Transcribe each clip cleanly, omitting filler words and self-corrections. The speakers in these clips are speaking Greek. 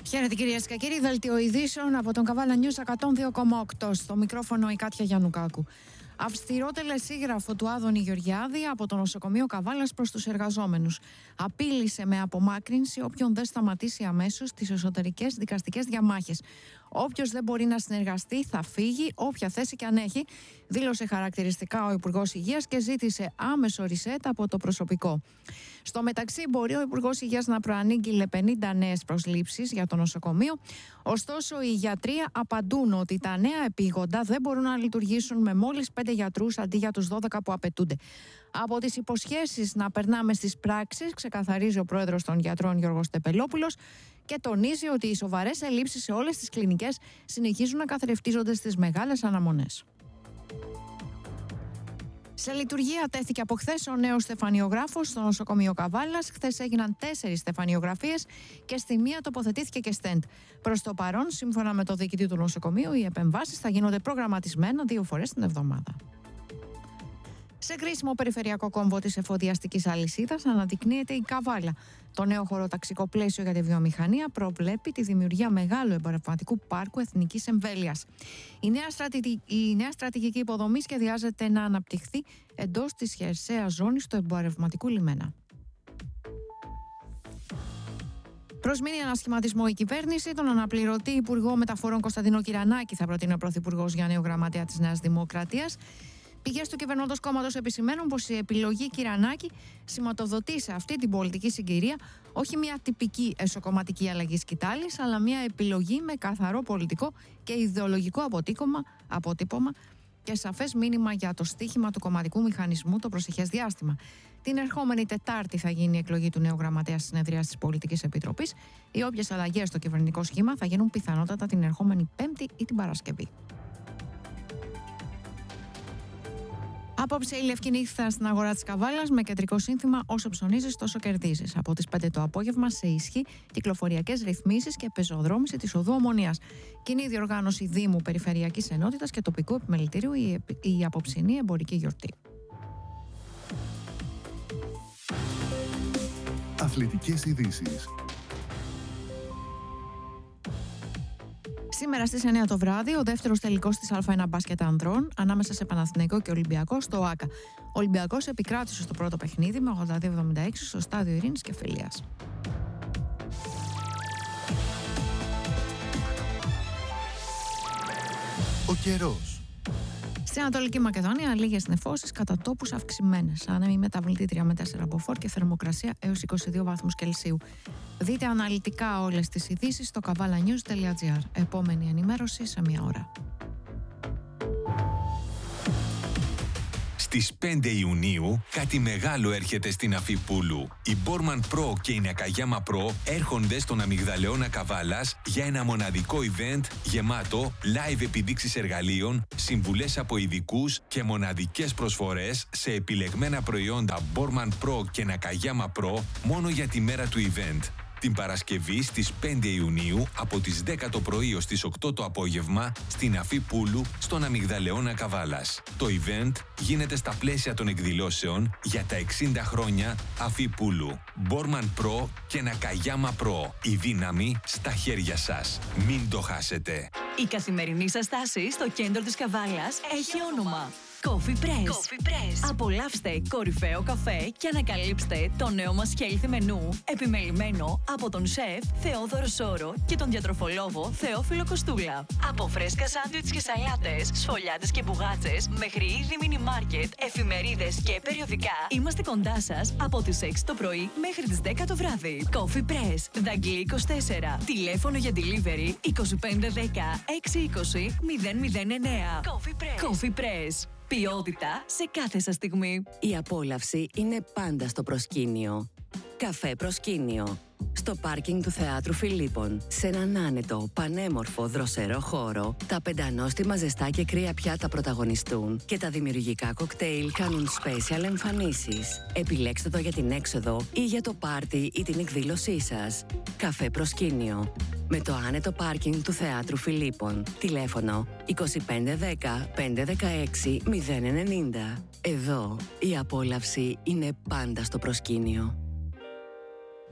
Χαίρετε κυρίες και κύριοι, δελτίο ειδήσεων από τον Καβάλα News 102,8. Στο μικρόφωνο η Κάτια Γιαννουκάκου. Αυστηρό τελεσίγραφο του Άδωνη Γεωργιάδη από το νοσοκομείο Καβάλας προς τους εργαζόμενους. Απείλησε με απομάκρυνση όποιον δεν σταματήσει αμέσως τις εσωτερικές δικαστικές διαμάχες. Όποιος δεν μπορεί να συνεργαστεί θα φύγει, όποια θέση και αν έχει, δήλωσε χαρακτηριστικά ο Υπουργός Υγείας και ζήτησε άμεσο reset από το προσωπικό. Στο μεταξύ, μπορεί ο Υπουργός Υγείας να προανήγγειλε 50 νέες προσλήψεις για το νοσοκομείο. Ωστόσο, οι γιατροί απαντούν ότι τα νέα επίγοντα δεν μπορούν να λειτουργήσουν με μόλις 5 γιατρούς αντί για τους 12 που απαιτούνται. Από τις υποσχέσεις να περνάμε στις πράξεις, ξεκαθαρίζει ο πρόεδρος των γιατρών Γιώργος Τεπελόπουλος και τονίζει ότι οι σοβαρές ελλείψεις σε όλες τις κλινικές συνεχίζουν να καθρεφτίζονται στις μεγάλες αναμονές. Σε λειτουργία τέθηκε από χθες ο νέος στεφανιογράφος στο νοσοκομείο Καβάλας. Χθες έγιναν 4 στεφανιογραφίες και στη μία τοποθετήθηκε και στέντ. Προς το παρόν, σύμφωνα με το διοικητή του νοσοκομείου, οι επεμβάσεις θα γίνονται προγραμματισμένα 2 φορές την εβδομάδα. Σε κρίσιμο περιφερειακό κόμβο της εφοδιαστικής αλυσίδας αναδεικνύεται η Καβάλα. Το νέο χωροταξικό πλαίσιο για τη βιομηχανία προβλέπει τη δημιουργία μεγάλου εμπορευματικού πάρκου εθνικής εμβέλειας. Η νέα στρατηγική υποδομή σχεδιάζεται να αναπτυχθεί εντός της χερσαίας ζώνης του εμπορευματικού λιμένα. Προσμείνει ανασχηματισμό η κυβέρνηση. Τον αναπληρωτή Υπουργό Μεταφορών Κωνσταντίνο Κυρανάκη θα προτείνει ο Πρωθυπουργός για νέο γραμματέα της Νέας Δημοκρατίας. Πηγές του κυβερνώντος κόμματος επισημαίνουν πως η επιλογή Κυρανάκη σηματοδοτεί σε αυτή την πολιτική συγκυρία όχι μια τυπική εσωκομματική αλλαγή σκητάλης, αλλά μια επιλογή με καθαρό πολιτικό και ιδεολογικό αποτύπωμα και σαφές μήνυμα για το στίχημα του κομματικού μηχανισμού το προσεχές διάστημα. Την ερχόμενη Τετάρτη θα γίνει η εκλογή του νέου γραμματέα στις συνεδρίες της Πολιτικής Επιτροπής. Οι όποιες αλλαγές στο κυβερνητικό σχήμα θα γίνουν πιθανότατα την ερχόμενη Πέμπτη ή την Παρασκευή. Απόψε η λευκή νύχτα στην αγορά της Καβάλας με κεντρικό σύνθημα «Όσο ψωνίζεις, τόσο κερδίζεις». Από τις 5 το απόγευμα σε ισχύ κυκλοφοριακές ρυθμίσεις και πεζοδρόμηση της οδού Ομονίας. Κοινή διοργάνωση Δήμου, Περιφερειακής Ενότητας και τοπικού επιμελητηρίου η απόψινή εμπορική γιορτή. Αθλητικές ειδήσεις. Σήμερα στις 9 το βράδυ, ο δεύτερος τελικός της Α1 μπάσκετ ανδρών ανάμεσα σε Παναθηναϊκό και Ολυμπιακό στο ΆΚΑ. Ο Ολυμπιακός επικράτησε στο πρώτο παιχνίδι με 82-76 στο στάδιο Ειρήνης και Φιλίας. Ο καιρός. Στην Ανατολική Μακεδονία, λίγες νεφώσεις, κατά τόπους αυξημένες. Άνεμη μεταβλητή 3 με 4 από φόρ και θερμοκρασία έως 22 βαθμούς Κελσίου. Δείτε αναλυτικά όλες τις ειδήσεις στο kavalanews.gr. Επόμενη ενημέρωση σε 1 ώρα. Στις 5 Ιουνίου κάτι μεγάλο έρχεται στην Αφίπουλου. Η Borman Pro και η Nakayama Pro έρχονται στον Αμυγδαλεώνα Καβάλας για ένα μοναδικό event γεμάτο live επιδείξεις εργαλείων, συμβουλές από ειδικούς και μοναδικές προσφορές σε επιλεγμένα προϊόντα Borman Pro και Nakayama Pro μόνο για τη μέρα του event. Την Παρασκευή στις 5 Ιουνίου από τις 10 το πρωί ως τις 8 το απόγευμα στην Αφίπουλου στον Αμυγδαλεώνα Καβάλας. Το event γίνεται στα πλαίσια των εκδηλώσεων για τα 60 χρόνια Αφίπουλου. Borman Pro και Nakayama Pro. Η δύναμη στα χέρια σας. Μην το χάσετε. Η καθημερινή σας στάση στο κέντρο της Καβάλας έχει όνομα. Coffee Press. Απολαύστε κορυφαίο καφέ και ανακαλύψτε το νέο μας healthy μενού, επιμελημένο από τον σεφ Θεόδωρο Σόρο και τον διατροφολόγο Θεόφιλο Κοστούλα. Από φρέσκα σάντουιτς και σαλάτες, σφολιάτες και μπουγάτσες, μέχρι είδη μίνι μάρκετ, εφημερίδες και περιοδικά, είμαστε κοντά σας από τις 6 το πρωί μέχρι τις 10 το βράδυ. Coffee Press, Δαγκλή 24. Τηλέφωνο για delivery 2510 620 009. Coffee Press. Ποιότητα σε κάθε σας στιγμή. Η απόλαυση είναι πάντα στο προσκήνιο. Καφέ Προσκήνιο. Στο πάρκινγκ του Θεάτρου Φιλίππων, σε έναν άνετο, πανέμορφο, δροσερό χώρο, τα πεντανόστιμα ζεστά και κρύα πιάτα πρωταγωνιστούν και τα δημιουργικά κοκτέιλ κάνουν special εμφανίσεις. Επιλέξτε το για την έξοδο ή για το πάρτι ή την εκδήλωσή σας. Καφέ Προσκήνιο. Με το άνετο πάρκινγκ του Θεάτρου Φιλίππων. Τηλέφωνο 2510 516 090. Εδώ η απόλαυση είναι πάντα στο προσκήνιο.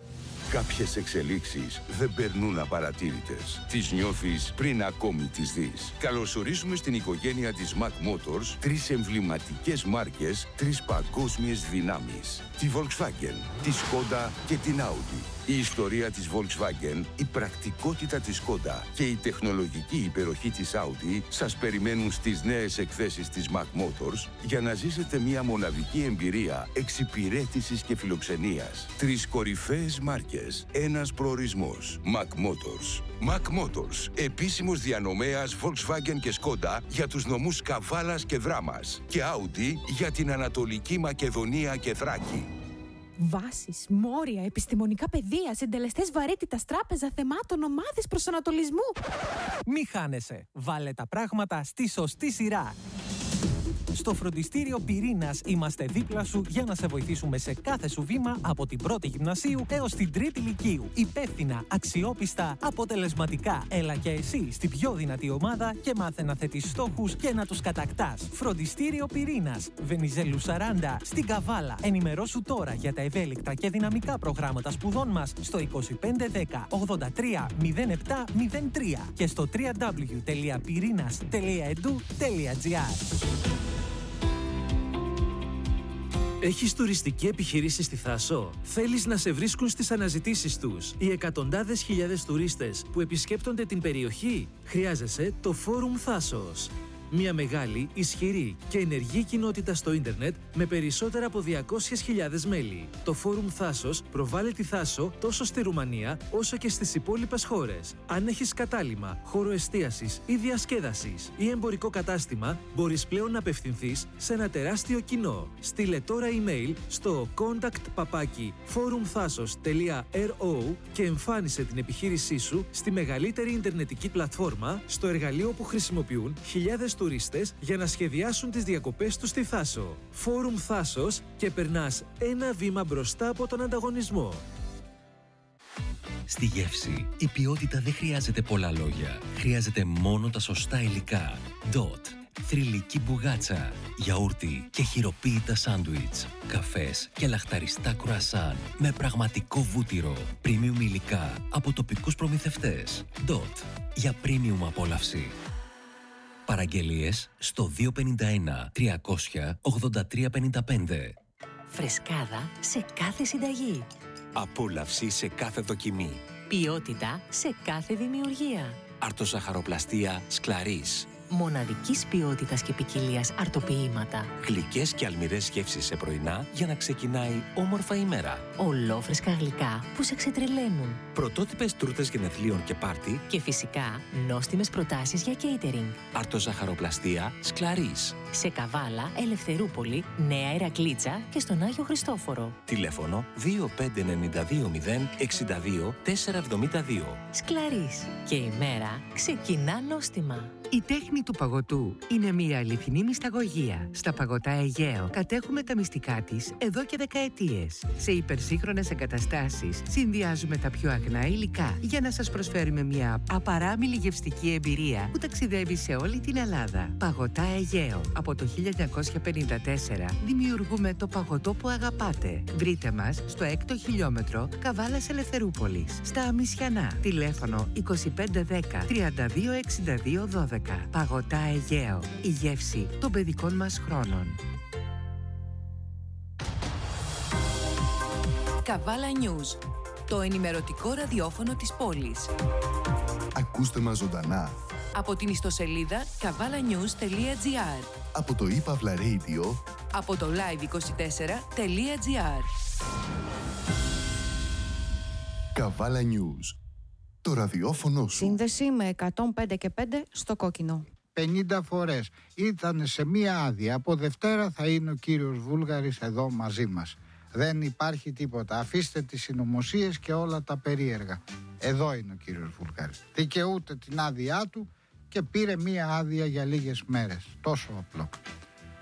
Κάποιες εξελίξεις δεν περνούν απαρατήρητες. Τις νιώθεις πριν ακόμη τις δεις. Καλωσορίζουμε στην οικογένεια της Mac Motors 3 εμβληματικές μάρκες, 3 παγκόσμιες δυνάμεις. Τη Volkswagen, τη Skoda και την Audi. Η ιστορία της Volkswagen, η πρακτικότητα της Skoda και η τεχνολογική υπεροχή της Audi σας περιμένουν στις νέες εκθέσεις της Mac Motors για να ζήσετε μια μοναδική εμπειρία εξυπηρέτησης και φιλοξενίας. 3 κορυφαίες μάρκες, ένας προορισμός. Mac Motors. Mac Motors, επίσημος διανομέας Volkswagen και Skoda για τους νομούς Καβάλας και Δράμας και Audi για την Ανατολική Μακεδονία και Θράκη. Βάσεις, μόρια, επιστημονικά πεδία, συντελεστές βαρύτητας, τράπεζα θεμάτων, ομάδες προσανατολισμού. Μη χάνεσαι. Βάλε τα πράγματα στη σωστή σειρά. Στο φροντιστήριο Πυρήνας είμαστε δίπλα σου για να σε βοηθήσουμε σε κάθε σου βήμα από την πρώτη γυμνασίου έως την τρίτη λυκείου. Υπεύθυνα, αξιόπιστα, αποτελεσματικά. Έλα και εσύ στην πιο δυνατή ομάδα και μάθε να θέτεις στόχους και να τους κατακτάς. Φροντιστήριο Πυρήνας, Βενιζέλου 40, στην Καβάλα. Ενημερώσου τώρα για τα ευέλικτα και δυναμικά προγράμματα σπουδών μας στο 2510 83 07 03 και στο www.pirinas.edu.gr. Έχεις τουριστική επιχείρηση στη Θάσο? Θέλεις να σε βρίσκουν στις αναζητήσεις τους οι εκατοντάδες χιλιάδες τουρίστες που επισκέπτονται την περιοχή? Χρειάζεσαι το Φόρουμ Θάσος. Μια μεγάλη, ισχυρή και ενεργή κοινότητα στο ίντερνετ με περισσότερα από 200.000 μέλη. Το Φόρουμ Θάσος προβάλλει τη Θάσο τόσο στη Ρουμανία όσο και στις υπόλοιπες χώρες. Αν έχεις κατάλημα, χώρο εστίασης ή διασκέδασης ή εμπορικό κατάστημα, μπορείς πλέον να απευθυνθείς σε ένα τεράστιο κοινό. Στείλε τώρα email στο contact@forumthasos.ro και εμφάνισε την επιχείρησή σου στη μεγαλύτερη ιντερνετική πλατφόρμα, στο εργαλείο που χρησιμοποιούν χιλιάδες τουρίστες για να σχεδιάσουν τις διακοπές τους στη Θάσο. Φόρουμ Θάσος και περνάς ένα βήμα μπροστά από τον ανταγωνισμό. Στη γεύση, η ποιότητα δεν χρειάζεται πολλά λόγια. Χρειάζεται μόνο τα σωστά υλικά. Dot. Θρυλική μπουγάτσα, γιαούρτι και χειροποίητα σάντουιτς, καφές και λαχταριστά κρουασάν με πραγματικό βούτυρο, premium υλικά από τοπικούς προμηθευτές. Dot. Για premium απόλαυση. Παραγγελίες στο 251 300 8355. Φρεσκάδα σε κάθε συνταγή. Απόλαυση σε κάθε δοκιμή. Ποιότητα σε κάθε δημιουργία. Αρτοζαχαροπλαστία Σκλαρίς. Μοναδικής ποιότητας και ποικιλίας αρτοποιήματα. Γλυκές και αλμυρές γεύσεις σε πρωινά για να ξεκινάει όμορφα η μέρα. Ολόφρεσκα γλυκά που σε ξετρελαίνουν. Πρωτότυπες τούρτες γενεθλίων και πάρτι. Και φυσικά νόστιμες προτάσεις για catering. Αρτοζαχαροπλαστία Σκλαρίς. Σε Καβάλα, Ελευθερούπολη, Νέα Ηρακλήτσα και στον Άγιο Χριστόφορο. Τηλέφωνο 25920 62 472. Σκλαρίς. Και η μέρα ξεκινά νόστιμα. Η τέχνη του παγωτού είναι μια αληθινή μυσταγωγία. Στα Παγωτά Αιγαίο κατέχουμε τα μυστικά της εδώ και δεκαετίες. Σε υπερσύγχρονες εγκαταστάσεις συνδυάζουμε τα πιο αγνά υλικά για να σας προσφέρουμε μια απαράμιλη γευστική εμπειρία που ταξιδεύει σε όλη την Ελλάδα. Παγωτά Αιγαίο. Από το 1954 δημιουργούμε το παγωτό που αγαπάτε. Βρείτε μας στο 6ο χιλιόμετρο Καβάλας Ελευθερούπολης. Στα Αμισιανά. Τηλέφωνο 2510 3262 12. Παγωτά Αιγαίο. Η γεύση των παιδικών μας χρόνων. Καβάλα News. Το ενημερωτικό ραδιόφωνο της πόλης. Ακούστε μας ζωντανά Από την ιστοσελίδα kavalanews.gr. από το iPavla Radio, Από το live24.gr. Καβάλα News. Το ραδιόφωνο σου. Σύνδεση με 105 και 5 στο κόκκινο. 50 φορές ήταν σε μία άδεια. Από Δευτέρα θα είναι ο κύριος Βούλγαρης εδώ μαζί μας. Δεν υπάρχει τίποτα. Αφήστε τις συνωμοσίες και όλα τα περίεργα. Εδώ είναι ο κύριος Βούλγαρης. Δικαιούται την άδειά του και πήρε μία άδεια για λίγες μέρες. Τόσο απλό.